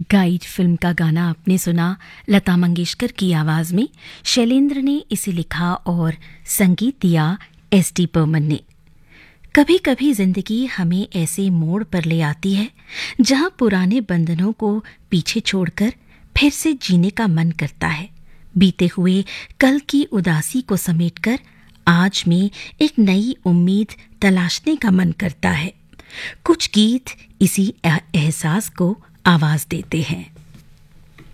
Guide film का गाना आपने सुना लता मंगेशकर की आवाज में। शैलेंद्र ने इसे लिखा और संगीत दिया एस.डी. बर्मन ने। कभी कभी जिंदगी हमें ऐसे मोड़ पर ले आती है जहां पुराने बंधनों को पीछे छोड़कर फिर से जीने का मन करता है। बीते हुए कल की उदासी को समेटकर आज में एक नई उम्मीद तलाशने का मन करता है। कुछ गीत इसी एहसास को आवाज देते हैं।